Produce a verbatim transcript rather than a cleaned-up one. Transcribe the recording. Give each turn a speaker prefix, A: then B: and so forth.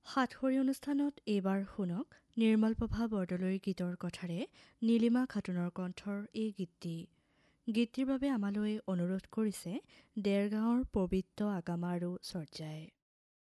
A: সাতসৰী অনুষ্ঠানত এইবাৰ শুনক নিৰ্মলপ্ৰভা বৰদলৈৰ গীতৰ কথাৰে নীলিমা খাতুনৰ কণ্ঠৰ এই গীতটি। গীতটিৰ বাবে আমালৈ অনুৰোধ কৰিছে দেৰগাঁৱৰ পবিত্ৰ আগামা আৰু চৰ্যাই।